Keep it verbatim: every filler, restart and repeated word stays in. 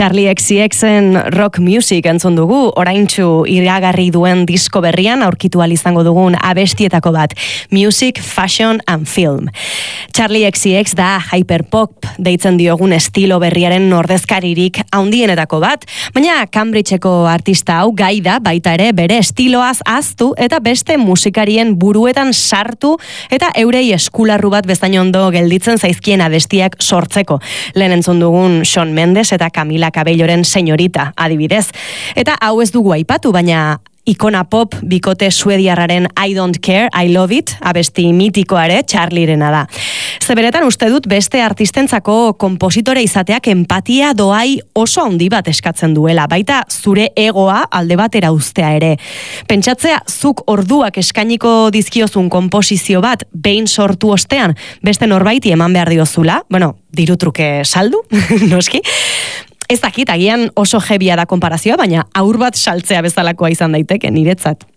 Charlie X C Xen Rock Music entzun dugu, oraintxu iragarri duen disko berrian aurkitu ahal izango dugun abestietako bat, Music, Fashion and Film. Charlie X C X da hyperpop deitzen diogun estilo berriaren ordezkaririk handienetako bat, baina Cambridgeko artista hau gai da baita ere bere estiloaz ahaztu eta beste musikarien buruetan sartu eta eurei eskularru bat bezain ondo gelditzen zaizkien abestiak sortzeko. Lehen entzun dugun Shawn Mendes eta Camila Cabelloren Señorita, adibidez. Eta hau ez dugu aipatu, baina ikona pop bikote suediarraren I Don't Care, I Love It, abesti mitikoare Charlierena da. Zeberetan uste dut beste artistentzako konpositore izateak empatia doai oso handi bat eskatzen duela, baita zure egoa alde batera uztea ere. Pentsatzea zuk orduak eskainiko dizkiozun konposizio bat behin sortu ostean beste norbaiti eman behar diozula, bueno, dirutruke saldu, noski. Ez dakit, agian oso jebia da konparazioa, baina aur bat saltzea bezalakoa izan daiteke niretzat.